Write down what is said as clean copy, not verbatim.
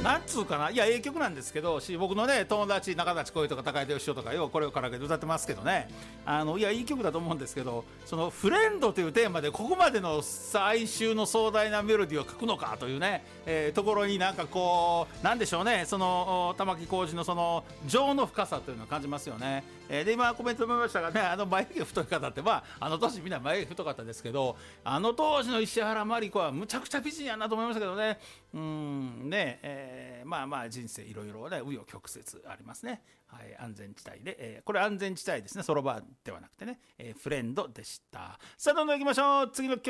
なんつうかな、いやええ曲なんですけど、僕のね友達中立恋とか高井義雄とかよこれをカラオケで歌ってますけどね、いやいい曲だと思うんですけど、そのフレンドというテーマでここまでの哀愁の壮大なメロディーを書くのかというね、ところになんかこうなんでしょうね、その玉置浩二のその情の深さというのを感じますよね。で今コメント見ましたがね、眉毛太い方って当時みんな眉毛太かったですけど、当時の石原真理子はむちゃくちゃ美人やなと思いましたけどね。まあ人生いろいろね紆余曲折ありますね。はい、安全地帯で、これ安全地帯ですね、ソロバーではなくてね、フレンドでした。さあどんどん行きましょう。次の曲